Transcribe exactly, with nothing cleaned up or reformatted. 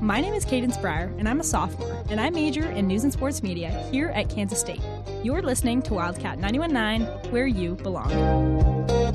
My name is Cadence Breyer, and I'm a sophomore, and I major in news and sports media here at Kansas State. You're listening to Wildcat ninety-one point nine, where you belong.